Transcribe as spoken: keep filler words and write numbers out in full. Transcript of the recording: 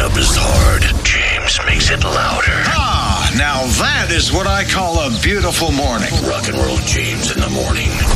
up is hard. James makes it louder. Ah, now that is what I call a beautiful morning. Rock and Roll James in the morning.